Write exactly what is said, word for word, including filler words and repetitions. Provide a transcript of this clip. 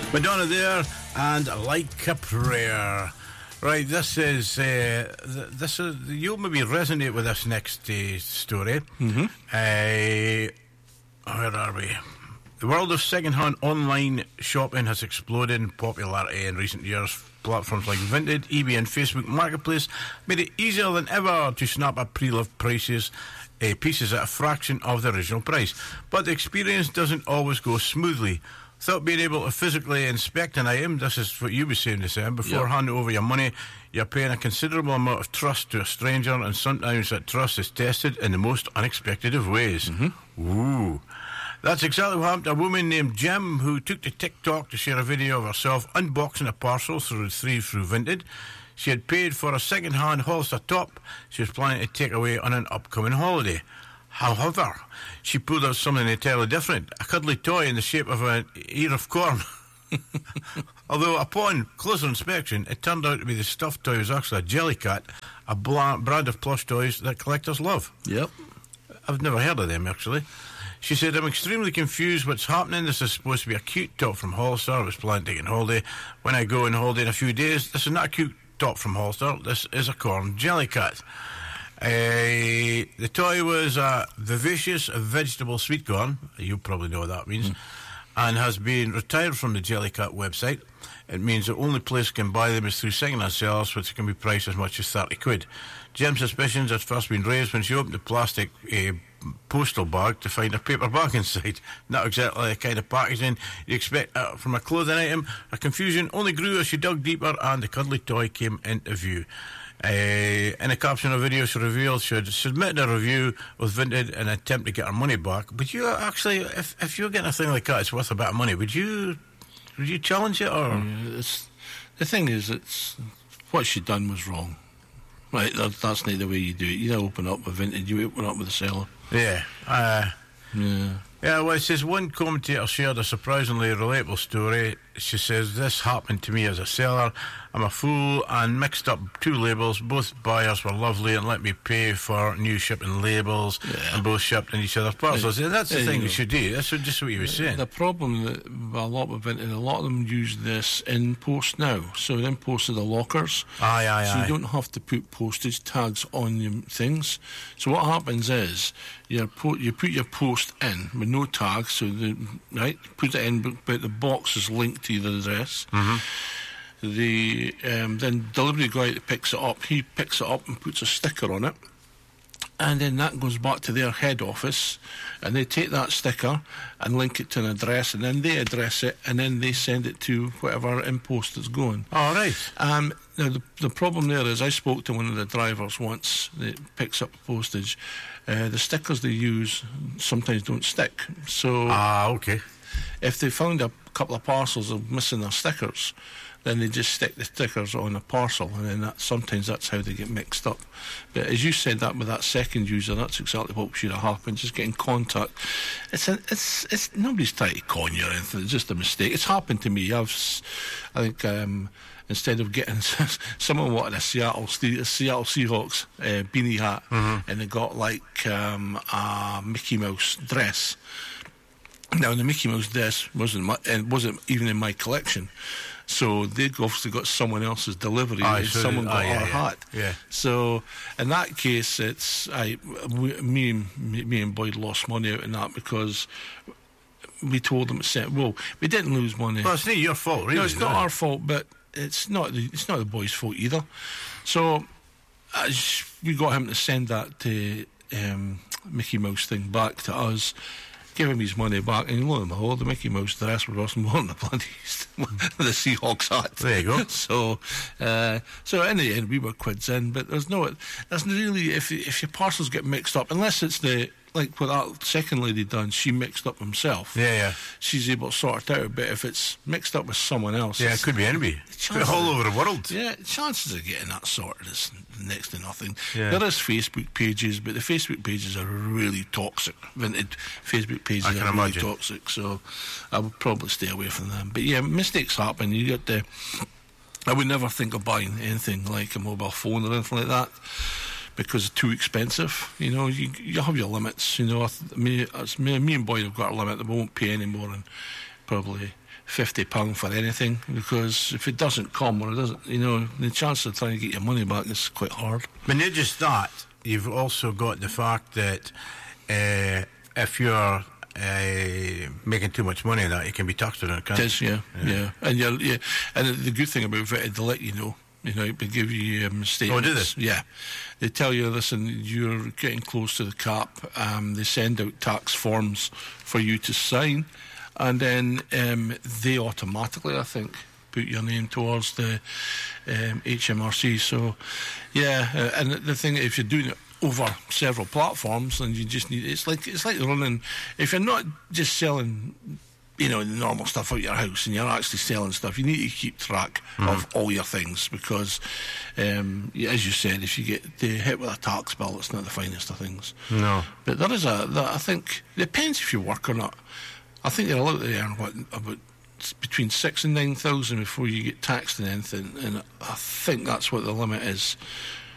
Madonna there, and Like a Prayer. Right, this is uh, th- this is you'll maybe resonate with this next uh, story. Mm-hmm. Uh, where are we? The world of second-hand online shopping has exploded in popularity in recent years. Platforms like Vinted, eBay, and Facebook Marketplace made it easier than ever to snap up pre-loved prices. Uh, pieces at a fraction of the original price. But the experience doesn't always go smoothly. Without being able to physically inspect an item, this is what you were saying, Sam, before yep. handing over your money, you're paying a considerable amount of trust to a stranger, and sometimes that trust is tested in the most unexpected of ways. Mm-hmm. Ooh. That's exactly what happened to a woman named Jem, who took to TikTok to share a video of herself unboxing a parcel through through, through Vinted. She had paid for a second-hand Hollister top she was planning to take away on an upcoming holiday. However, she pulled out something entirely different, a cuddly toy in the shape of an ear of corn. Although upon closer inspection, it turned out to be the stuffed toy was actually a Jellycat, a bla- brand of plush toys that collectors love. Yep. I've never heard of them, actually. She said, I'm extremely confused what's happening. This is supposed to be a cute top from Hollister. I was planning to take a holiday. When I go on holiday in a few days, this is not a cute top from Hollister. This is a corn Jellycat. Uh, the toy was a vivacious vegetable sweet corn. You probably know what that means. Mm. And has been retired from the Jellycat website. It means the only place can buy them is through second-hand sellers, which can be priced as much as thirty quid. Jem's suspicions had first been raised when she opened the plastic uh, postal bag to find a paper bag inside. Not exactly the kind of packaging you expect uh, from a clothing item. Her confusion only grew as she dug deeper and the cuddly toy came into view. Uh, in a caption of the video, she revealed she had submitted a review with Vinted in an attempt to get her money back. Would you actually, if if you're getting a thing like that, it's worth a bit of money, would you would you challenge it? Or yeah, it's, the thing is, it's what she done was wrong. Right, that, that's not the way you do it. You don't open up with Vinted, you open up with the seller. Yeah. Uh, yeah. Yeah, well, it says one commentator shared a surprisingly relatable story. She says, this happened to me as a seller. I'm a fool and mixed up two labels. Both buyers were lovely and let me pay for new shipping labels, yeah. and both shipped in each other's parcels. Yeah. That's the yeah, thing you, you should do. That's just what you were saying. The problem that a lot of it, and a lot of them use this in post now. So in post are the lockers. Aye, aye, so aye. you don't have to put postage tags on your things. So what happens is you po- you put your post in with no tag, so the right put it in, but the box is linked to the address. Mm-hmm. The um, then delivery guy that picks it up, he picks it up and puts a sticker on it, and then that goes back to their head office, and they take that sticker and link it to an address, and then they address it, and then they send it to whatever impost is going. All right. Um, now the the problem there is, I spoke to one of the drivers once that picks up postage. Uh, the stickers they use sometimes don't stick. So ah, okay. If they found a couple of parcels of missing their stickers, then they just stick the stickers on a parcel, and then that, sometimes that's how they get mixed up. But as you said that with that second user, that's exactly what should have happened. Just get in contact. It's a, it's it's nobody's trying to con you or anything. It's just a mistake. It's happened to me. I've I think um, instead of getting someone wanted a Seattle a Seattle Seahawks uh, beanie hat, mm-hmm. and they got like um, a Mickey Mouse dress. Now the Mickey Mouse dress wasn't my, and wasn't even in my collection. So they've obviously got someone else's delivery, aye, and so someone they, got aye, our yeah, hat. Yeah. So in that case, it's I, we, me and me and Boyd lost money out in that because we told them to send. Well, we didn't lose money. Well, it's not your fault, really. No, it's not it? our fault, but it's not the it's not the boy's fault either. So as we got him to send that to um, Mickey Mouse thing back to us. Give him his money back, and lo and behold, the Mickey Mouse dress was worth more than the bloody the Seahawks hat. There you go. So, uh, so in the end, we were quids in, but there's no, there's really if if your parcels get mixed up, unless it's the like what that second lady done, she mixed up herself. Yeah, yeah. She's able to sort it out. But if it's mixed up with someone else, yeah, it could be anybody. All over the world. Yeah, chances of getting that sorted is next to nothing. Yeah. There is Facebook pages, but the Facebook pages are really toxic. Vinted Facebook pages I can are imagine. really toxic, so I would probably stay away from them. But yeah, mistakes happen. You got the. I would never think of buying anything like a mobile phone or anything like that, because it's too expensive. You know, you you have your limits. You know, me, me, me and Boyd have got a limit that we won't pay any more, and probably fifty pounds for anything, because if it doesn't come or it doesn't, you know, the chance of trying to get your money back is quite hard. But not just that, you've also got the fact that uh, if you're uh, making too much money, that it can be taxed on it, can't It is, yeah, yeah. yeah. And you're, yeah, and the good thing about Vitted, they let you know. You know, they give you um, statements. Oh, do they? Yeah. They tell you, listen, you're getting close to the cap. Um, they send out tax forms for you to sign, and then um, they automatically, I think, put your name towards the um, H M R C. So, yeah, uh, and the thing, if you're doing it over several platforms, then you just need, it's like it's like running, if you're not just selling, you know, the normal stuff out your house, and you're actually selling stuff, you need to keep track mm. of all your things, because um, as you said, if you get hit with a tax bill, it's not the finest of things. No. But there is a, that I think, it depends if you work or not. I think you're allowed to earn, what, about between six and nine thousand before you get taxed and anything, and I think that's what the limit is.